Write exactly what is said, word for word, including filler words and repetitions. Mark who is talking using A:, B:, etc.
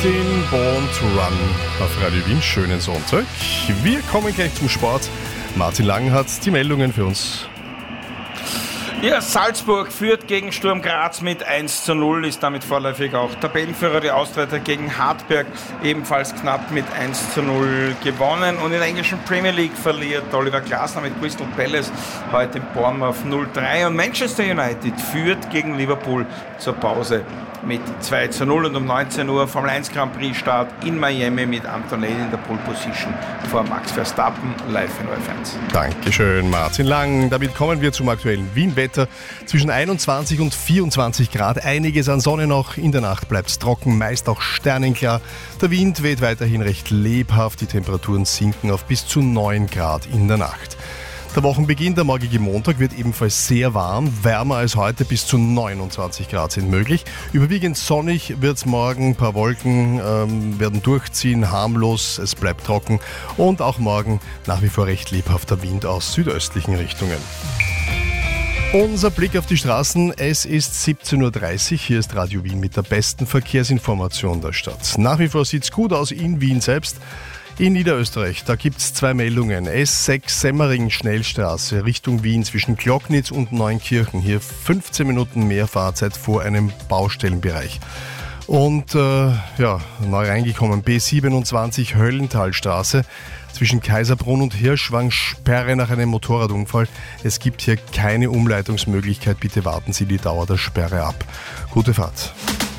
A: Den Born to Run auf Radio Wien. Schönen Sonntag. Wir kommen gleich zum Sport. Martin Lang hat die Meldungen für uns.
B: Ja, Salzburg führt gegen Sturm Graz mit eins zu null, ist damit vorläufig auch Tabellenführer. Die Austria gegen Hartberg ebenfalls knapp mit eins zu null gewonnen. Und in der englischen Premier League verliert Oliver Glasner mit Crystal Palace heute in Bournemouth null zu drei. Und Manchester United führt gegen Liverpool zur Pause mit zwei zu null. Und um neunzehn Uhr Formel eins Grand Prix Start in Miami mit Antonelli in der Pole Position vor Max Verstappen, live in O F eins.
A: Dankeschön, Martin Lang. Damit kommen wir zum aktuellen Wien-Wetter. Zwischen einundzwanzig und vierundzwanzig Grad. Einiges an Sonne noch. In der Nacht bleibt es trocken, meist auch sternenklar. Der Wind weht weiterhin recht lebhaft. Die Temperaturen sinken auf bis zu neun Grad in der Nacht. Der Wochenbeginn, der morgige Montag, wird ebenfalls sehr warm. Wärmer als heute, bis zu neunundzwanzig Grad sind möglich. Überwiegend sonnig wird es morgen. Ein paar Wolken ähm, werden durchziehen, harmlos, es bleibt trocken. Und auch morgen nach wie vor recht lebhafter Wind aus südöstlichen Richtungen. Unser Blick auf die Straßen, es ist siebzehn Uhr dreißig, hier ist Radio Wien mit der besten Verkehrsinformation der Stadt. Nach wie vor sieht es gut aus in Wien selbst. In Niederösterreich, da gibt es zwei Meldungen. S sechs Semmering Schnellstraße Richtung Wien zwischen Glocknitz und Neunkirchen. Hier fünfzehn Minuten mehr Fahrzeit vor einem Baustellenbereich. Und äh, ja, neu reingekommen, B siebenundzwanzig Höllentalstraße zwischen Kaiserbrunn und Hirschwang, Sperre nach einem Motorradunfall. Es gibt hier keine Umleitungsmöglichkeit. Bitte warten Sie die Dauer der Sperre ab. Gute Fahrt.